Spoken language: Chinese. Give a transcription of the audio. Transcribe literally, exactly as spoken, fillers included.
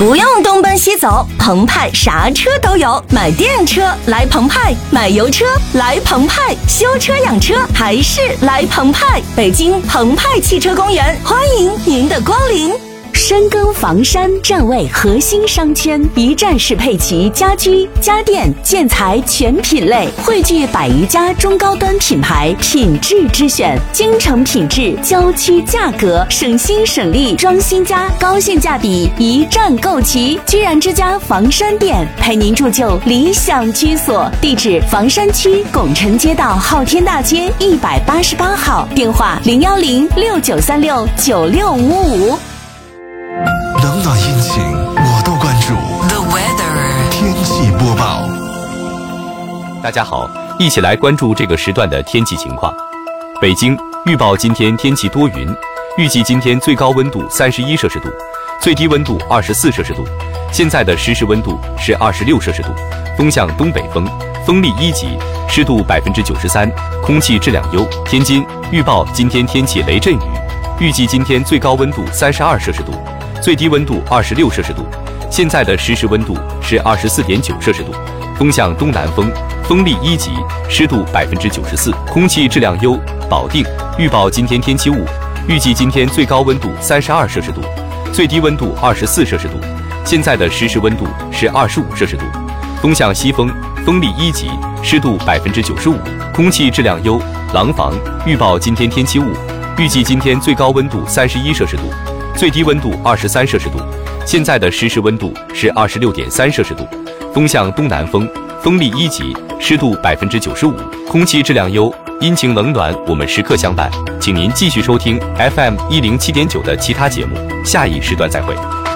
不用东奔西走，澎湃啥车都有。买电车来澎湃，买油车来澎湃，修车养车还是来澎湃。北京澎湃汽车公园，欢迎您的光临。深耕房山站位核心商圈，一站式配齐家居、家电、建材全品类，汇聚百余家中高端品牌，品质之选，京城品质，郊区价格，省心省力，装新家，高性价比，一站购齐。居然之家房山店陪您铸就理想居所，地址房山区拱辰街道昊天大街一百八十八号，电话零幺零六九三六九六五五。 冷暖阴晴我都关注。 The weather 天气播报。 大家好，一起来关注这个时段的天气情况。北京预报今天天气多云，预计今天最高温度三十一摄氏度，最低温度二十四摄氏度。现在的实时温度是二十六摄氏度，风向东北风，风力一级，湿度百分之九十三，空气质量优。天津预报今天天气雷阵雨，预计今天最高温度三十二摄氏度，最低温度二十六摄氏度，现在的实时温度是二十四点九摄氏度，风向东南风，风力一级，湿度百分之九十四，空气质量优。保定预报今天天气雾，预计今天最高温度三十二摄氏度，最低温度二十四摄氏度，现在的实时温度是二十五摄氏度，风向西风，风力一级，湿度百分之九十五，空气质量优。廊坊预报今天天气雾，预计今天最高温度三十一摄氏度，最低温度二十三摄氏度，现在的实时温度是二十六点三摄氏度，风向东南风，风力一级，湿度百分之九十五，空气质量优。阴晴冷暖，我们时刻相伴，请您继续收听 F M 一零七点九的其他节目，下一时段再会。